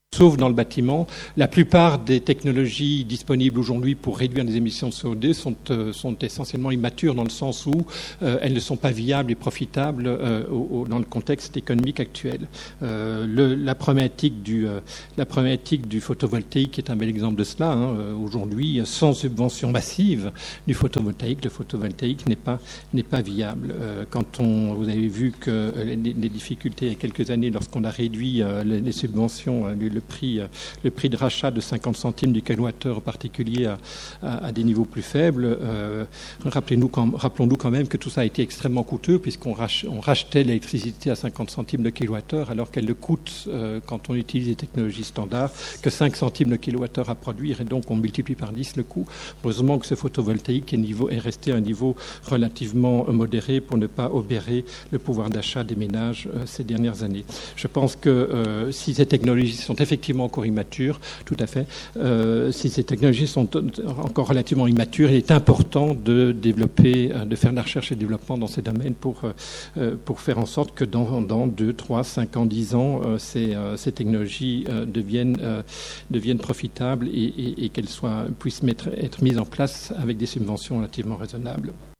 sauf dans le bâtiment. La plupart des technologies disponibles aujourd'hui pour réduire les émissions de CO2 sont essentiellement immatures dans le sens où elles ne sont pas viables et profitables dans le contexte économique actuel. La problématique du photovoltaïque est un bel exemple de cela. Aujourd'hui, sans subvention massive du photovoltaïque, le photovoltaïque n'est pas viable. Vous avez vu que les difficultés il y a quelques années, lorsqu'on a réduit les subventions, le prix de rachat de 50 centimes du kilowattheure particulier à des niveaux plus faibles. Rappelons-nous quand même que tout ça a été extrêmement coûteux puisqu'on rachetait l'électricité à 50 centimes le kilowattheure alors qu'elle ne coûte, quand on utilise les technologies standards, que 5 centimes le kilowattheure à produire et donc on multiplie par 10 le coût. Heureusement que ce photovoltaïque est resté à un niveau relativement modéré pour ne pas obérer le pouvoir d'achat des ménages ces dernières années. Je pense que si ces technologies sont effectivement encore immatures, tout à fait. Si ces technologies sont encore relativement immatures, il est important de faire de la recherche et développement dans ces domaines pour faire en sorte que dans 2, 3, 5 ans, 10 ans, ces technologies deviennent profitables et qu'elles puissent être mises en place avec des subventions relativement raisonnables.